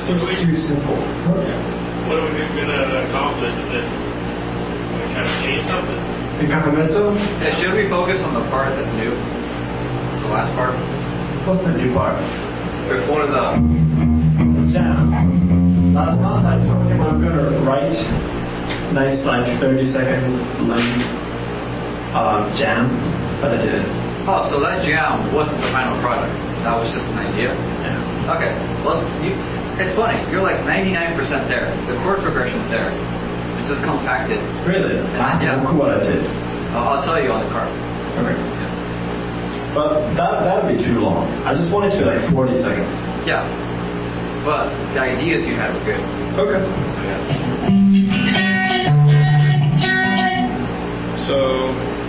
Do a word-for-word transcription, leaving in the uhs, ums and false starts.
seems too simple. What are we going to accomplish with this? Are we trying to change something? In Casamezzo? Yeah, should we focus on the part that's new? The last part? What's the new part? Before the jam. Last month I told him I'm going to write nice like thirty second length uh, jam, but I didn't. Oh, so that jam wasn't the final product. That was just an idea? Yeah. Okay. Well, you, it's funny. You're like ninety-nine percent there. The chord progression's there. It's just compacted. Really? And, I have yeah. no clue what I did. I'll, I'll tell you on the card. Okay. Yeah. But that that would be too long. I just wanted to like forty seconds. Yeah. But the ideas you had were good. Okay. Yeah.